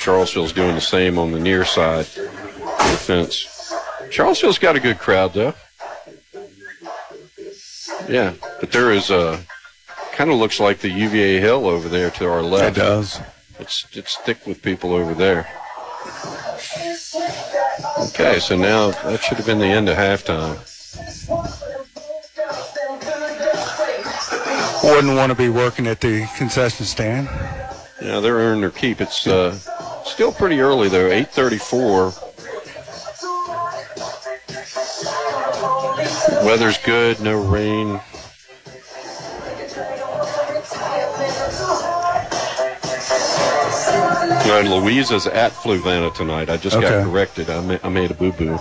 Charlottesville's doing the same on the near side of the fence. Charlottesville's got a good crowd, though. Yeah, but there is kind of looks like the UVA hill over there to our left. It does. It's thick with people over there. Okay, so now that should have been the end of halftime. Wouldn't want to be working at the concession stand. Yeah, they're earning their keep. It's still pretty early, though, 8:34. Weather's good, no rain. Louisa's at Fluvanna tonight. I just got corrected. I made a boo-boo.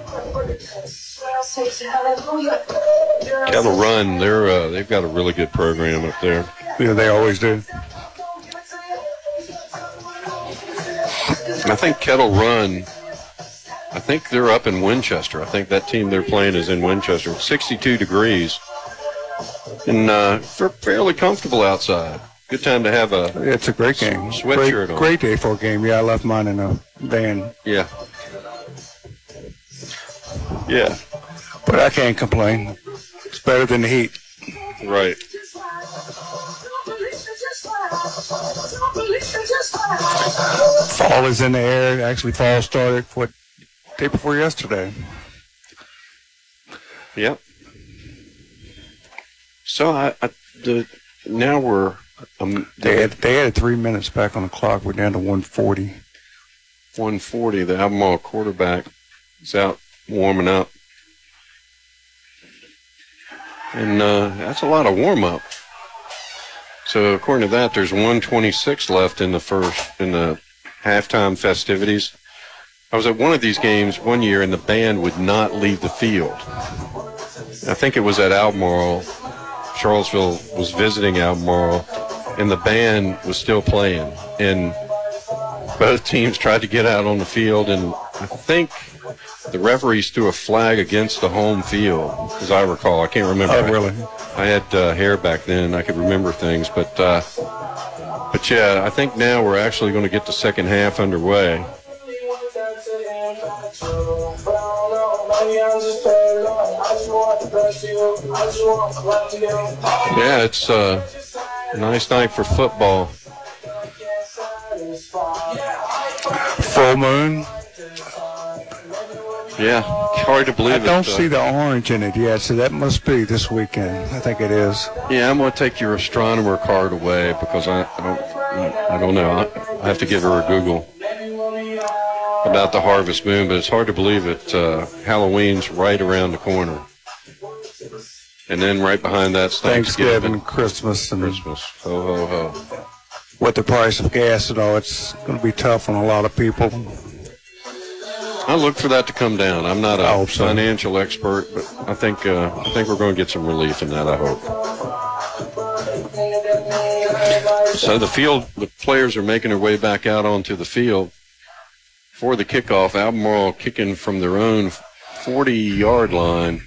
Kettle Run, they've got a really good program up there. Yeah, they always do. I think Kettle Run, I think they're up in Winchester. I think that team they're playing is in Winchester. It's 62 degrees. And fairly comfortable outside. Good time to have it's a great game. Sweatshirt on. Great day for a game. Yeah, I left mine in a van. Yeah. Yeah. But I can't complain. It's better than the heat. Right. Fall is in the air. Actually, fall started, day before yesterday. Yep. So now we're... They added 3 minutes back on the clock. We're down to 140. 140. The Albemarle quarterback is out warming up. And that's a lot of warm-up. So according to that, there's 126 left in the halftime festivities. I was at one of these games one year, and the band would not leave the field. I think it was at Albemarle. Charlottesville was visiting Albemarle, and the band was still playing. And both teams tried to get out on the field, and I think the referees threw a flag against the home field, as I recall. I can't remember. Oh, really? I had hair back then. I could remember things. But yeah, I think now we're actually going to get the second half underway. Yeah, it's a nice night for football. Full moon. Yeah, hard to believe it. I don't see the orange in it yet, so that must be this weekend. I think it is. Yeah, I'm going to take your astronomer card away because I don't know. I have to give her a Google about the harvest moon, but it's hard to believe it. Halloween's right around the corner. And then right behind that's Thanksgiving. Christmas. Christmas. Ho, ho, ho. With the price of gas and all, it's going to be tough on a lot of people. I look for that to come down. I'm not a financial expert, but I think we're going to get some relief in that, I hope. So the players are making their way back out onto the field for the kickoff. Albemarle kicking from their own 40-yard line.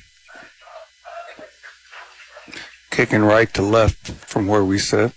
Kicking right to left from where we sit.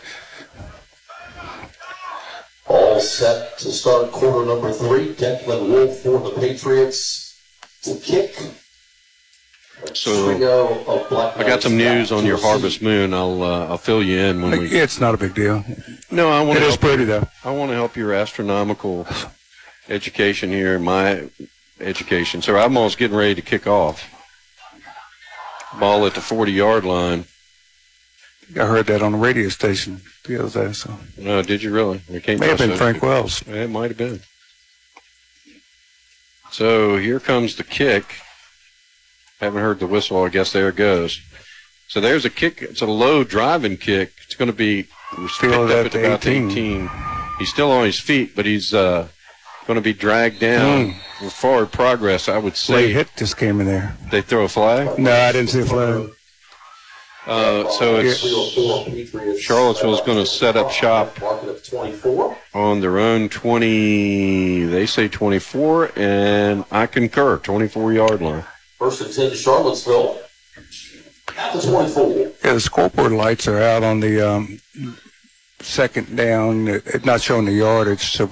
All set to start quarter number 3. Declan Wolf for the Patriots to kick. So I got some news on your harvest moon. I'll fill you in when we. It's not a big deal. No, I want. It is pretty though. I want to help your astronomical education here, my education. So I'm almost getting ready to kick off. Ball at the 40-yard line. I heard that on the radio station the other day. So. No, did you really? May have been Frank Wells. It might have been. So here comes the kick. Haven't heard the whistle. I guess there it goes. So there's a kick. It's a low driving kick. It's going to be picked up at about 18. He's still on his feet, but he's going to be dragged down for forward progress, I would say. Late hit just came in there. They throw a flag? No, I didn't see a flag. So it's Charlottesville's going to set up shop on their own 20, they say 24, and I concur, 24-yard line. First and 10 to Charlottesville at the 24. Yeah, the scoreboard lights are out on the second down. It's not showing the yardage, so